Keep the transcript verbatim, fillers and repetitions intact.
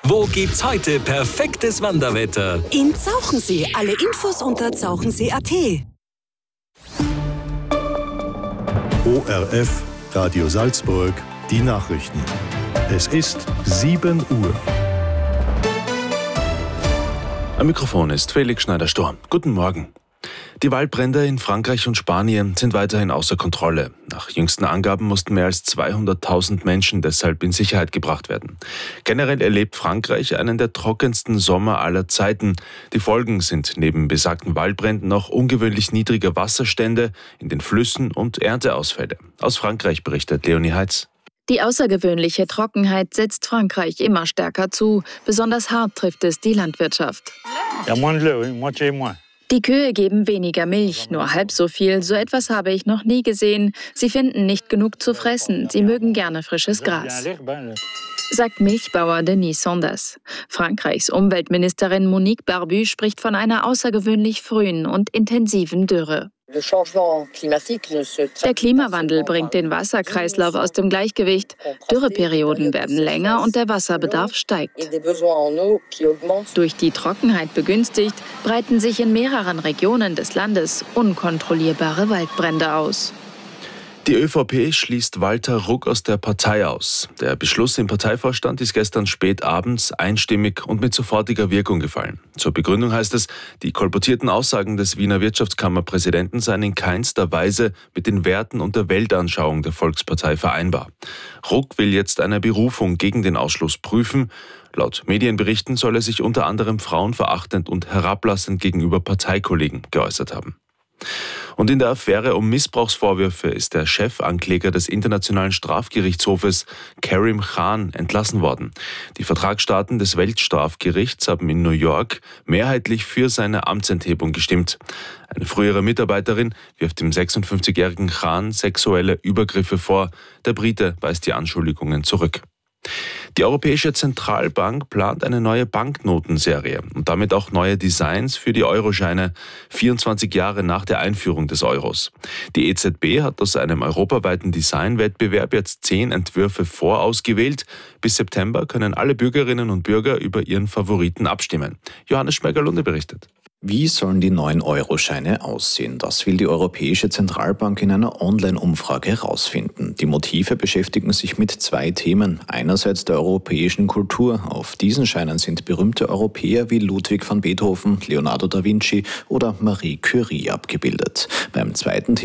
Wo gibt's heute perfektes Wanderwetter? In Zauchensee. Alle Infos unter zauchensee punkt at. O R F, Radio Salzburg, die Nachrichten. Es ist sieben Uhr. Am Mikrofon ist Felix Schneider-Sturm. Guten Morgen. Die Waldbrände in Frankreich und Spanien sind weiterhin außer Kontrolle. Nach jüngsten Angaben mussten mehr als zweihunderttausend Menschen deshalb in Sicherheit gebracht werden. Generell erlebt Frankreich einen der trockensten Sommer aller Zeiten. Die Folgen sind neben besagten Waldbränden noch ungewöhnlich niedrige Wasserstände in den Flüssen und Ernteausfälle. Aus Frankreich berichtet Leonie Heitz. Die außergewöhnliche Trockenheit setzt Frankreich immer stärker zu. Besonders hart trifft es die Landwirtschaft. Die Kühe geben weniger Milch, nur halb so viel. So etwas habe ich noch nie gesehen. Sie finden nicht genug zu fressen. Sie mögen gerne frisches Gras, sagt Milchbauer Denis Saunders. Frankreichs Umweltministerin Monique Barbu spricht von einer außergewöhnlich frühen und intensiven Dürre. Der Klimawandel bringt den Wasserkreislauf aus dem Gleichgewicht. Dürreperioden werden länger und der Wasserbedarf steigt. Durch die Trockenheit begünstigt, breiten sich in mehreren Regionen des Landes unkontrollierbare Waldbrände aus. Die ÖVP schließt Walter Ruck aus der Partei aus. Der Beschluss im Parteivorstand ist gestern spät abends einstimmig und mit sofortiger Wirkung gefallen. Zur Begründung heißt es, die kolportierten Aussagen des Wiener Wirtschaftskammerpräsidenten seien in keinster Weise mit den Werten und der Weltanschauung der Volkspartei vereinbar. Ruck will jetzt eine Berufung gegen den Ausschluss prüfen. Laut Medienberichten soll er sich unter anderem frauenverachtend und herablassend gegenüber Parteikollegen geäußert haben. Und in der Affäre um Missbrauchsvorwürfe ist der Chefankläger des Internationalen Strafgerichtshofes, Karim Khan, entlassen worden. Die Vertragsstaaten des Weltstrafgerichts haben in New York mehrheitlich für seine Amtsenthebung gestimmt. Eine frühere Mitarbeiterin wirft dem sechsundfünfzigjährigen Khan sexuelle Übergriffe vor. Der Brite weist die Anschuldigungen zurück. Die Europäische Zentralbank plant eine neue Banknotenserie und damit auch neue Designs für die Euroscheine, vierundzwanzig Jahre nach der Einführung des Euros. Die E Z B hat aus einem europaweiten Designwettbewerb jetzt zehn Entwürfe vorausgewählt. Bis September können alle Bürgerinnen und Bürger über ihren Favoriten abstimmen. Johannes Schmerger-Lunde berichtet. Wie sollen die neuen Euroscheine aussehen? Das will die Europäische Zentralbank in einer Online-Umfrage herausfinden. Die Motive beschäftigen sich mit zwei Themen. Einerseits der europäischen Kultur. Auf diesen Scheinen sind berühmte Europäer wie Ludwig van Beethoven, Leonardo da Vinci oder Marie Curie abgebildet. Beim zweiten Thema